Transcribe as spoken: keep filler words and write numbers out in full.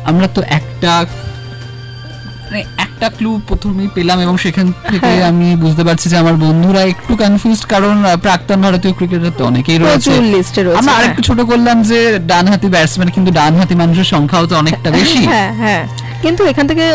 আমরা তো একটা মানে একটা ক্লু প্রথমেই পেলাম এবং সেখান থেকে হ্যাঁ। আমি বুঝতে পারছি যে আমার বন্ধুরা একটু কনফিউজড, কারণ আহ, প্রাক্তন ভারতীয় ক্রিকেটার তো অনেকেই রয়েছে। প্রচুর লিস্টে রয়েছে, আমরা হ্যাঁ। আরেকটু ছোট করলাম যে ডানহাতি ব্যাটসম্যান, কিন্তু ডানহাতি মানুষের সংখ্যাও তো অনেকটা বেশি। হ্যাঁ হ্যাঁ, কিন্তু এখান থেকে